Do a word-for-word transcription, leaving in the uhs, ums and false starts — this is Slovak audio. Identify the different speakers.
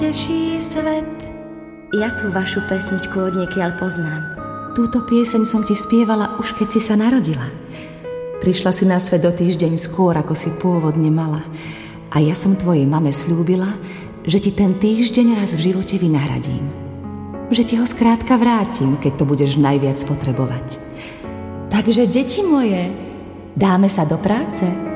Speaker 1: teší svet.
Speaker 2: Ja tú vašu pesničku odniekiaľ poznám.
Speaker 3: Túto pieseň som ti spievala už keď si sa narodila. Prišla si na svet do týždeň skôr, ako si pôvodne mala. A ja som tvojej mame slúbila, že ti ten týždeň raz v živote vynahradím. Že ti ho skrátka vrátim, keď to budeš najviac potrebovať. Takže, deti moje, dáme sa do práce?